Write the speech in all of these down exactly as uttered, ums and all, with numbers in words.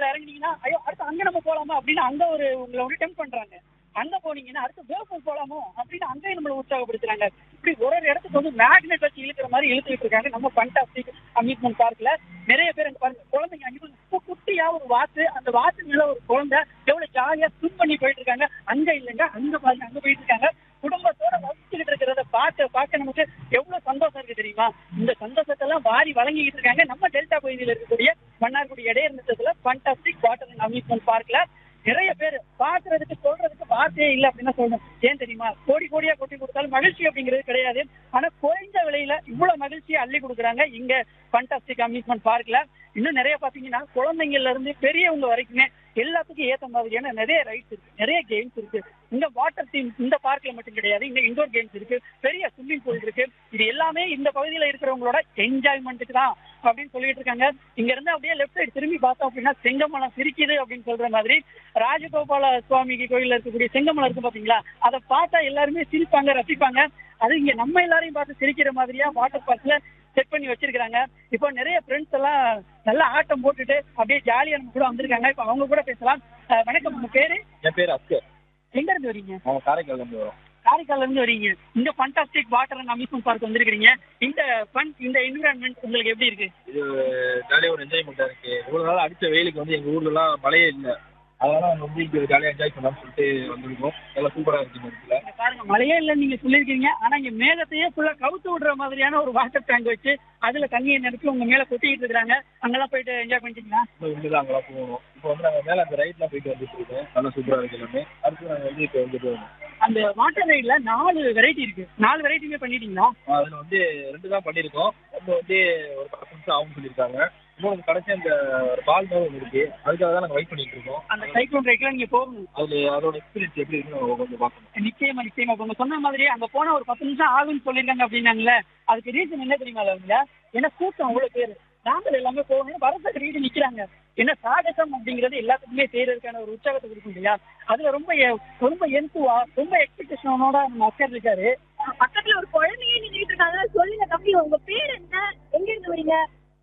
வாட்டர்ல இறங்குனீங்கன்னா ஐயோ அடுத்து அங்க நம்ம போலாமா அப்படின்னு அங்க ஒரு உங்களை வந்து டெம்ப் பண்றாங்க. அங்க போனீங்கன்னா அடுத்து வேர்பூல் போலாமோ அப்படின்னு அங்கேயும் நம்மளை உற்சாகப்படுத்துறாங்க. இப்படி ஒரு ஒரு இடத்துக்கு வந்து மேக்னெட் வச்சு இழுக்கிற மாதிரி இழுத்துட்டு இருக்காங்க நம்ம ஃபண்டாஸ்டிக் அம்யூஸ்மெண்ட் பார்க்ல. நிறைய பேர் அங்க பாருங்க குழந்தைங்க அங்க குட்டியா ஒரு வாத்து, அந்த வாத்து மேல ஒரு குழந்தை எவ்வளவு ஜாலியா ஸ்விம் பண்ணி போயிட்டு இருக்காங்க. அங்க இல்லைங்க அங்க பாருங்க அங்க போயிட்டு இருக்காங்க. குடும்பத்தோட வசிச்சுக்கிட்டு இருக்கிறத பார்க்க பார்க்க நமக்கு எவ்வளவு சந்தோஷம் இருக்கு தெரியுமா? இந்த சந்தோஷத்தை எல்லாம் வாரி வழங்கிட்டு இருக்காங்க நம்ம டெல்டா பகுதியில் இருக்கக்கூடிய Mannargudi இடையர் நிறுத்தத்துல fantastic water and amusement பார்க்ல. நிறைய பேர் பாக்குறதுக்கு சொல்றதுக்கு வார்த்தையே இல்லை அப்படின்னு சொல்லணும். ஏன் தெரியுமா? கோடி கோடியா கொட்டி கொடுத்தாலும் மகிழ்ச்சி அப்படிங்கிறது கிடையாது. ஆனா குறைந்த விலையில இவ்வளவு மகிழ்ச்சியை அள்ளி கொடுக்குறாங்க இங்க ஃபண்டாஸ்டிக் அம்யூஸ்மெண்ட் பார்க்ல. இன்னும் நிறைய பாத்தீங்கன்னா குழந்தைங்கள்ல இருந்து பெரியவங்க வரைக்குமே எல்லாத்துக்கும் ஏத்த மாதிரியான நிறைய ரைட்ஸ் இருக்கு, நிறைய கேம்ஸ் இருக்கு. இந்த வாட்டர் தீம் இந்த பார்க்ல மட்டும் கிடையாது, இங்க இண்டோர் கேம்ஸ் இருக்கு, பெரிய ஸ்விம்மிங் பூல் இருக்கு. இது எல்லாமே இந்த பகுதியில இருக்கிறவங்களோட என்ஜாய்மெண்ட்டுக்கு தான் அப்படின்னு சொல்லிட்டு இருக்காங்க. இங்க இருந்து அப்படியே லெஃப்ட் சைடு திரும்பி பார்த்தோம் அப்படின்னா செங்கமலம் சிரிக்குது அப்படின்னு சொல்ற மாதிரி ராஜகோபால சுவாமி கோயில்ல இருக்கக்கூடிய செங்கமலம் இருக்கு பாத்தீங்களா, அதை பார்த்தா எல்லாருமே சிரிப்பாங்க, ரசிப்பாங்க. அது இங்க நம்ம எல்லாரையும் பார்த்து சிரிக்கிற மாதிரியா வாட்டர் பார்க்ல செட் பண்ணி வச்சிருக்காங்க. இப்போ நிறைய ஃப்ரெண்ட்ஸ் எல்லாம் நல்லா ஆட்டம் போட்டுட்டு அப்படியே ஜாலியா நம்ம கூட வந்திருக்காங்க. இப்போ அவங்க கூட பேசலாம். வணக்கம், உங்க பேரு? என் பேர் அஸ்கர். எங்க இருந்து வரீங்க? காரைக்கால் இருந்து வரோம். காரைக்கால்ல இருந்து வரீங்க. இந்த fantastic water and amusement park வந்திருக்கீங்க. இந்த ஃபன் இந்த என்விரான்மெண்ட் உங்களுக்கு எப்படி இருக்கு? இது ஜாலியாக ஒரு என்ஜாய்மெண்ட்டாக இருக்கு. இவ்வளோ நாள் அடித்த வெயிலுக்கு வந்து எங்கள் ஊர்லலாம் மழையே இல்லை, அதனால நாங்கள் வந்து இங்கே ஜாலியாக என்ஜாய் பண்ணலாம்னு சொல்லிட்டு வந்திருக்கோம். நல்லா சூப்பராக இருக்கு இந்த இடத்துல. பாருங்க மழையே இல்லைன்னு நீங்க சொல்லியிருக்கீங்க, ஆனா இங்க மேகத்தையே ஃபுல்லா கவுத்து விடுற மாதிரியான ஒரு வாட்டர் டேங்க் வச்சு அதுல தண்ணியை நிரப்பி உங்க மேல கொட்டிக்கிட்டு இருக்காங்க. அங்கெல்லாம் போயிட்டு என்ஜாய் பண்ணிட்டீங்களா? இன்னும் அங்கெல்லாம் போகணும். இப்போ வந்து நாங்கள் மேலே அந்த ரைட்லாம் போயிட்டு வந்துட்டு இருக்கோம். நல்லா சூப்பராக இருக்கு எல்லாமே. அடுத்து நாங்கள் வந்து இப்போ வந்துட்டு வரோம். அந்த வாட்டர் ரைட்ல நாலு வெரைட்டி இருக்கு. நாலு வெரைட்டியுமே பண்ணிட்டீங்களா? அதில் வந்து ரெண்டு தான் பண்ணியிருக்கோம். ஒன்று வந்து ஒரு பத்து நிமிஷம் ஆகும்னு சொல்லியிருக்காங்க. இன்னொன்று கடைசி அந்த ஒரு பால் மாதிரி ஒன்று இருக்கு, அதுக்காக தான் நாங்கள் வெயிட் பண்ணிட்டு இருக்கோம். அந்த சைக்ளோன் ரைட்ல நீங்க போகணும். அது அதோட எக்ஸ்பீரியன்ஸ் எப்படி இருக்குன்னு கொஞ்சம் பார்க்கணும். நிச்சயமா நிச்சயமா. உங்க சொன்ன மாதிரி அங்க போனா ஒரு பத்து நிமிஷம் ஆகும்னு சொல்லியிருக்காங்க அப்படின்னாங்களே, அதுக்கு ரீசன் என்ன தெரியுமா? அவங்க ஏன்னா கூட்டம் அவ்வளவு பேர், நாங்கள் எல்லாமே போகணும் வரதுக்கு ரீடு நிக்கிறாங்க. ஏன்னா சாகசம் அப்படிங்கிறது எல்லாத்துக்குமே செய்யறதுக்கான ஒரு உற்சாகத்தை கொடுக்கும் இல்லையா? அதுல ரொம்ப ரொம்ப எந்துவா ரொம்ப எக்ஸ்பெக்டேஷனோட நம்ம அக்கர் இருக்காரு. பக்கத்துல ஒரு குழந்தையே நின்றுட்டு இருக்காங்க. சொல்லுங்க தம்பி, உங்க பேர் என்ன? எங்க இருந்து வரீங்க?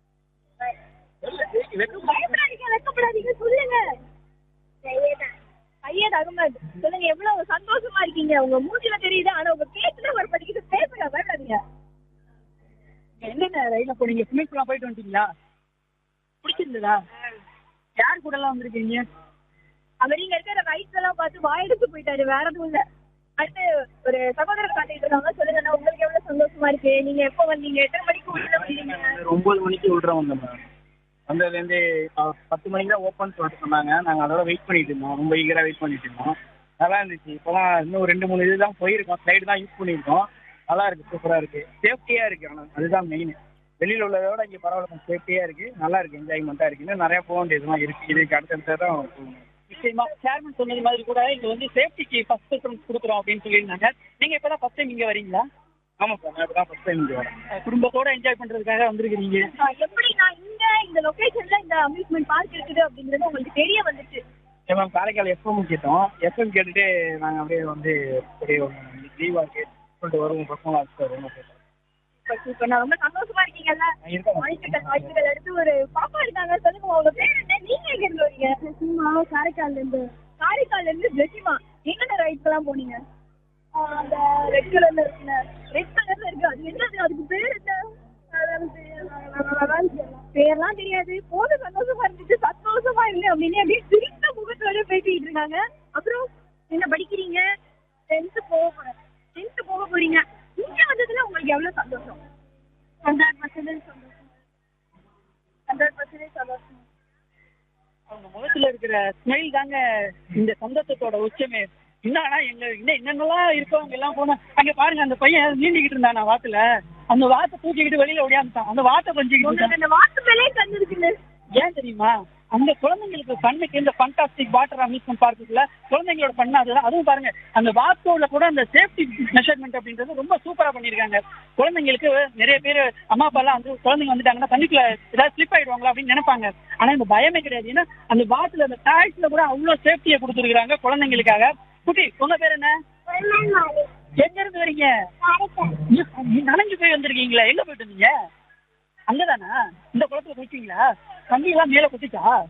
பயப்படாதீங்க, வெக்கப்படாதீங்க, சொல்லுங்க. சையத் அகமது. சொல்லுங்க, எவ்வளவு சந்தோஷமா இருக்கீங்க? உங்க மூஞ்சில தெரியுது, ஆனா உங்க பேச்சுல ஒரு படிக்கிட்டு பேசுங்க, பயப்படாதீங்க. என்னென்ன ரயில போனீங்க? ஸ்விமிங் பூலா போயிட்டு வந்துட்டீங்களா? பிடிச்சிருந்ததா? யார் கூட எல்லாம் வந்திருக்கீங்க? அவர் இங்க இருக்கிற ரைட்ஸ் எல்லாம் பார்த்து வாயெடுத்து போயிட்டாரு, வேற எதுவும் இல்ல. அடுத்து ஒரு சகோதரர் காட்டிட்டு இருக்காங்க. சொல்லுங்க, உங்களுக்கு எவ்வளவு சந்தோஷமா இருக்கு? நீங்க எப்போ வந்தீங்க? எத்தனை மணிக்கு உள்ள வந்தீங்க? ஒன்பது மணிக்கு உள்ள வந்தோம். வந்ததுலேருந்து பத்து மணிக்கு தான் ஓப்பன் சொல்லிட்டு சொன்னாங்க. நாங்கள் அதோட வெயிட் பண்ணிட்டு இருந்தோம், ரொம்ப ஈகராக வெயிட் பண்ணிட்டு இருந்தோம். நல்லா இருந்துச்சு. இப்போலாம் இன்னும் ரெண்டு மூணு இது தான் போயிருக்கோம், ஸ்லைடு தான் யூஸ் பண்ணியிருக்கோம். நல்லா இருக்கு, சூப்பராக இருக்கு, சேஃப்டியாக இருக்கு. ஆனால் அதுதான் மெயின். வெளியில் உள்ளதோட இங்கே பரவாயில்ல, சேஃப்டியாக இருக்கு, நல்லா இருக்கு, என்ஜாய்மெண்ட்டாக இருக்கு. இன்னும் நிறையா போக வேண்டியதுலாம் இருக்கு. இதுக்கு அடுத்தடுத்த தான் போகணும். நிச்சயமா சேர்மன் சொன்னது மாதிரி கூட இங்க வந்து சேஃப்டிக்கு ஃபர்ஸ்ட் ப்ரிஃபரன்ஸ் கொடுக்குறோம் அப்படின்னு சொல்லியிருந்தாங்க. நீங்க இப்பதான் ஃபர்ஸ்ட் டைம் இங்க வரீங்களா? ஆமாப்பா, நான் இப்போ தான் ஃபர்ஸ்ட் டைம் இங்கே வரேன். குடும்பத்தோட என்ஜாய் பண்றதுக்காக வந்திருக்கீங்க. எப்படி நான் இங்க இந்த லொகேஷன்ல இந்த அம்யூஸ்மெண்ட் பார்க் இருக்குது அப்படிங்கிறது உங்களுக்கு தெரிய வந்துச்சு? மேம், காரைக்கால் எஃப்எம் கேட்டோம். எஃப்எம் கேட்டுட்டு நாங்கள் அப்படியே வந்து அப்படியே லீவாக இருக்கு சொல்லிட்டு வருவோம். பசங்களாம் வச்சுட்டு வருவோம். இப்ப நான் ரொம்ப சந்தோஷமா இருக்கீங்கல்ல? வாழ்த்துக்கள் வாழ்த்துக்கள். அடுத்து ஒரு பாப்பா இருக்காங்க. சொல்லுங்க, உங்க பேர் என்ன? நீங்க எங்க இருந்து வரீங்க? காரைக்கால்ல இருந்து. காரைக்கால்ல இருந்து ஜெசிமா. என்னென்ன ரைட்ஸ் எல்லாம் போனீங்க? அந்த ரெட் கலர்ல இருக்குல்ல, ரெட் கலர்ல இருக்கு, அது என்னது? அதுக்கு பேர் என்ன? பேர்லாம் தெரியாது. போது சந்தோஷமா இருந்துச்சு, சந்தோஷமா இல்லை அப்படின்னு அப்படியே சிரித்த முகத்தோட பேசிட்டு இருக்காங்க. அப்புறம் என்ன படிக்கிறீங்க? டென்த்து போக போறேன். டென்த்து போக போறீங்க. இங்க வந்ததுல உங்களுக்கு எவ்வளவு சந்தோஷம்? ஹண்ட்ரட் பர்சன்டேஜ் சந்தோஷம். ஹண்ட்ரட் பர்சன்டேஜ் சந்தோஷம். அவங்க முகத்துல இருக்கிற ஸ்மைல் தாங்க இந்த சந்தோஷத்தோட உச்சமே. என்னன்னா எங்க இன்னும் என்னென்னலாம் இருக்கவங்க எல்லாம் போனா அங்க பாருங்க, அந்த பையன் நீண்டிக்கிட்டு இருந்தான் வாத்துல, அந்த வாத்தை தூக்கிக்கிட்டு வெளியில ஓடியாந்துட்டான். அந்த வாத்தை கொஞ்சம் அந்த வாத்து மேலே கண்ணு இருக்குன்னு ஏன் தெரியுமா? அந்த குழந்தைங்களுக்கு பண்ணுக்கு இந்த ஃபண்டாஸ்டிக் வாட்டர் அம்யூஸ்மெண்ட் பார்க்குள்ள குழந்தைங்களோட பண்ண அதுதான். அதுவும் பாருங்க, அந்த வாத்தோட கூட அந்த சேஃப்டி மெஷர்மெண்ட் அப்படின்றது ரொம்ப சூப்பரா பண்ணிருக்காங்க. குழந்தைங்களுக்கு நிறைய பேர் அம்மா அப்பா எல்லாம் வந்து குழந்தைங்க வந்துட்டாங்கன்னா தண்ணிக்குள்ள ஏதாவது ஸ்லிப் ஆயிடுவாங்களா அப்படின்னு நினைப்பாங்க. ஆனா இந்த பயமே கிடையாது. ஏன்னா அந்த வாத்துல அந்த டாய்ஸ்ல கூட அவ்வளவு சேஃப்டியை கொடுத்துருக்காங்க குழந்தைங்களுக்காக. குட்டி, உங்க பேர் என்ன? எங்க இருந்து வரீங்க? நனைஞ்சு போய் வந்திருக்கீங்களா? எங்க போயிட்டு வந்தீங்க? அங்கதானா? இந்த குளத்துல போயிட்டீங்களா? தண்ணி எல்லாம் மேல குத்திச்சா?